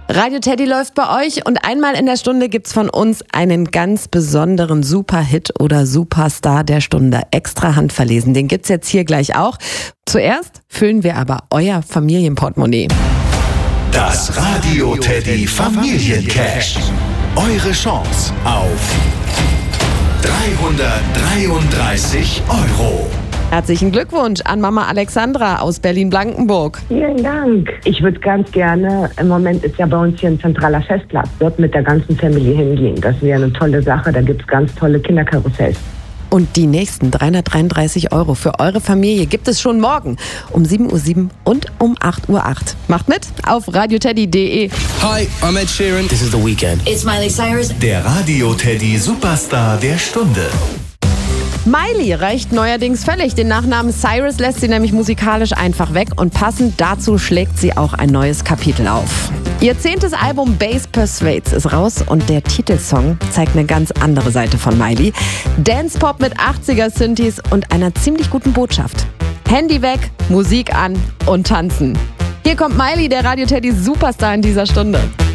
Radio Teddy läuft bei euch und einmal in der Stunde gibt's von uns einen ganz besonderen Superhit oder Superstar der Stunde. Extra handverlesen. Den gibt's jetzt hier gleich auch. Zuerst füllen wir aber euer Familienportemonnaie. Das Radio Teddy Familiencash. Eure Chance auf 333 €. Herzlichen Glückwunsch an Mama Alexandra aus Berlin-Blankenburg. Vielen Dank. Ich würde ganz gerne, im Moment ist ja bei uns hier ein zentraler Festplatz, dort mit der ganzen Familie hingehen. Das wäre eine tolle Sache, da gibt es ganz tolle Kinderkarussells. Und die nächsten 333 € für eure Familie gibt es schon morgen um 7:07 Uhr und um 8:08 Uhr. Macht mit auf radioteddy.de. Hi, I'm Ed Sheeran. This is The Weeknd. It's Miley Cyrus. Der Radio Teddy Superstar der Stunde. Miley reicht neuerdings völlig. Den Nachnamen Cyrus lässt sie nämlich musikalisch einfach weg und passend dazu schlägt sie auch ein neues Kapitel auf. Ihr 10. Album Bass Persuades ist raus und der Titelsong zeigt eine ganz andere Seite von Miley. Dance-Pop mit 80er-Synthes und einer ziemlich guten Botschaft. Handy weg, Musik an und tanzen. Hier kommt Miley, der Radio Teddy Superstar in dieser Stunde.